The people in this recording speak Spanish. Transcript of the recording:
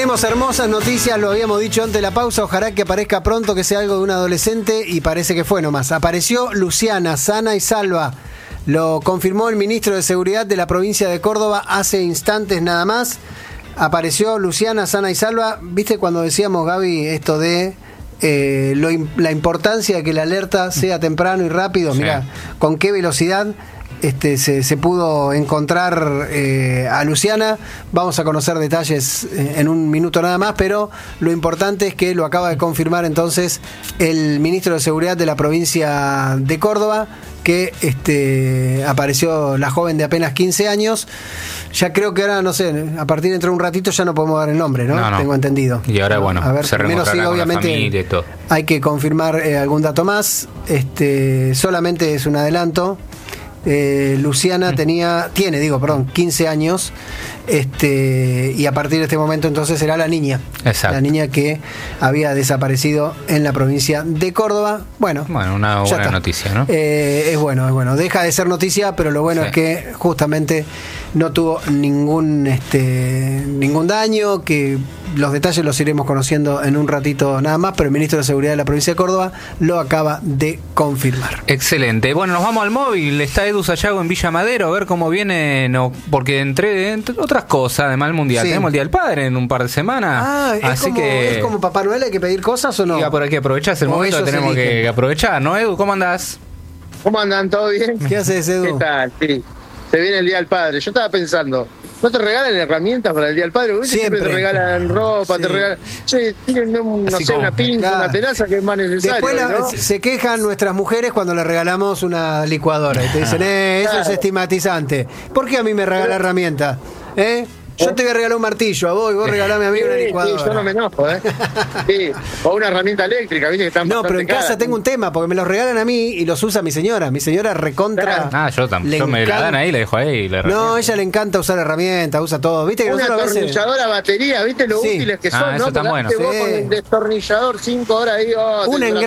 Tenemos hermosas noticias, lo habíamos dicho antes de la pausa, ojalá que aparezca pronto, que sea algo de un adolescente, y parece que fue nomás. Apareció Luciana, sana y salva. Lo confirmó el ministro de Seguridad de la provincia de Córdoba hace instantes nada más. Apareció Luciana, sana y salva. ¿Viste cuando decíamos, Gaby, esto de la importancia de que la alerta sea temprano y rápido? Sí. Mirá, con qué velocidad se pudo encontrar a Luciana. Vamos a conocer detalles en un minuto nada más, pero lo importante es que lo acaba de confirmar entonces el ministro de Seguridad de la provincia de Córdoba, que apareció la joven de apenas 15 años. Ya creo que ahora, no sé, a partir dentro de un ratito ya no podemos dar el nombre, ¿no? No. Tengo entendido. Y ahora, bueno, a ver, se primero sí, obviamente hay que confirmar algún dato más. Solamente es un adelanto. Luciana tiene 15 años, y a partir de este momento entonces será la niña. Exacto. La niña que había desaparecido en la provincia de Córdoba. Bueno, una buena noticia, ¿no? Es bueno. Deja de ser noticia, pero lo bueno es que justamente no tuvo ningún daño, que los detalles los iremos conociendo en un ratito nada más, pero el ministro de Seguridad de la provincia de Córdoba lo acaba de confirmar. Excelente. Bueno, nos vamos al móvil. Está Edu Sayago en Villa Madero, a ver cómo viene, porque entre otras cosas, además del Mundial, tenemos el Día del Padre en un par de semanas. ¿Es como Papá Noel, hay que pedir cosas o no? Diga, por aquí aprovechás el momento que tenemos que aprovechar, ¿no, Edu? ¿Cómo andás? ¿Cómo andan? ¿Todo bien? ¿Qué haces, Edu? ¿Qué tal? Sí. Se viene el Día del Padre. Yo estaba pensando, ¿no te regalan herramientas para el Día del Padre? Siempre te regalan ropa, te regalan... Che, tienen una pinza, una tenaza que es más necesario. Después se quejan nuestras mujeres cuando le regalamos una licuadora y te dicen, eso es estigmatizante. ¿Por qué a mí me regala herramientas? Yo te voy a regalar un martillo a vos y vos regalame a mí una licuadora. Sí, yo no me enojo, Sí, o una herramienta eléctrica, ¿viste? Que están pero en casa tengo un tema, porque me los regalan a mí y los usa mi señora. Mi señora recontra. Yo me la dan ahí, la dejo ahí. No, a ella le encanta usar herramientas, usa todo. ¿Viste que una atornilladora batería, ¿viste lo útiles que son? Eso está bueno. Vos con el destornillador 5 horas ahí.